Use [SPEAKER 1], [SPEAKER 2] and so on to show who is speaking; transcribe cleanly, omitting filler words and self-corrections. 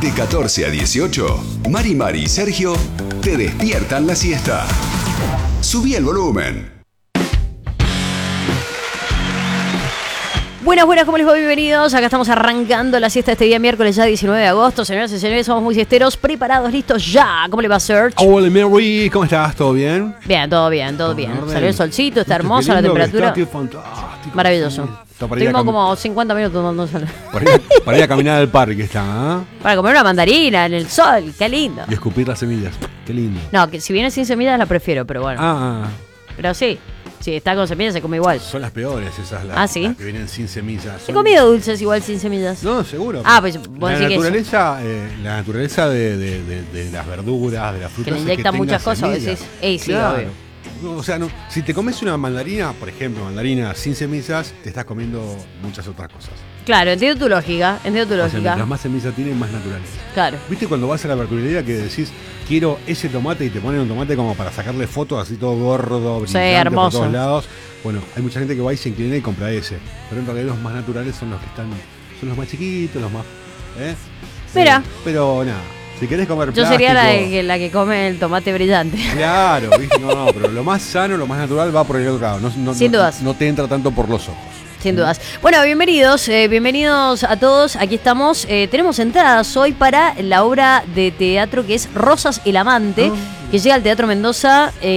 [SPEAKER 1] De 14 a 18, Mari y Sergio te despiertan la siesta. Subí el volumen.
[SPEAKER 2] Buenas, ¿cómo les va? Bienvenidos. Acá estamos arrancando la siesta este día miércoles ya 19 de agosto. Señoras y señores, somos muy siesteros, preparados, listos ya. ¿Cómo le va, Serge?
[SPEAKER 3] Hola, Mary, ¿cómo estás? ¿Todo bien?
[SPEAKER 2] Bien, todo bien. Salió el solcito, está hermosa la temperatura.
[SPEAKER 3] Fantástico.
[SPEAKER 2] Maravilloso. Tuvimos como 50 minutos dando sol.
[SPEAKER 3] Para ir a caminar al parque está, ¿ah?
[SPEAKER 2] Para comer una mandarina en el sol, qué lindo.
[SPEAKER 3] Y escupir las semillas, qué lindo.
[SPEAKER 2] No, que si viene sin semillas la prefiero, pero bueno. Pero sí, si está con semillas se come igual.
[SPEAKER 3] Son las peores esas, las
[SPEAKER 2] ¿sí?
[SPEAKER 3] las que vienen sin semillas.
[SPEAKER 2] He comido dulces igual sin semillas.
[SPEAKER 3] No, seguro.
[SPEAKER 2] Pues vos
[SPEAKER 3] la
[SPEAKER 2] decís
[SPEAKER 3] naturaleza, la naturaleza de las verduras, de las frutas.
[SPEAKER 2] Que le inyectan muchas cosas,
[SPEAKER 3] semillas.
[SPEAKER 2] Decís. Sí,
[SPEAKER 3] claro.
[SPEAKER 2] obvio.
[SPEAKER 3] O sea, no, si te comes una mandarina, por ejemplo, mandarina sin semillas, te estás comiendo muchas otras cosas.
[SPEAKER 2] Claro, entiendo tu lógica.
[SPEAKER 3] O sea, mientras más semillas tienen, más naturales.
[SPEAKER 2] Claro.
[SPEAKER 3] ¿Viste cuando vas a la verdulería que decís, quiero ese tomate y te ponen un tomate como para sacarle fotos así todo gordo, brillante
[SPEAKER 2] hermoso.
[SPEAKER 3] por todos lados? Bueno, hay mucha gente que va y se inclina y compra ese. Pero en realidad los más naturales son los que son los más chiquitos, los más...
[SPEAKER 2] Mira.
[SPEAKER 3] Pero nada. Si querés comer
[SPEAKER 2] Yo
[SPEAKER 3] plástico,
[SPEAKER 2] sería la que come el tomate brillante.
[SPEAKER 3] Claro, ¿viste? No, pero lo más sano, lo más natural va por el otro lado.
[SPEAKER 2] Sin dudas.
[SPEAKER 3] No te entra tanto por los ojos.
[SPEAKER 2] Sin dudas. Bueno, bienvenidos a todos. Aquí estamos. Tenemos entradas hoy para la obra de teatro que es Rosas el Amante, que llega al Teatro Mendoza